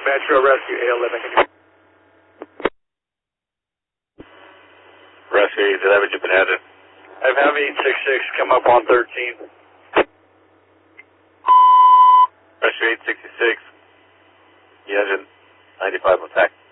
Metro Rescue 811. Rescue 811, you've been headed. I have Heavy 866 come up on 13. Rescue 866, Unit 95 attack.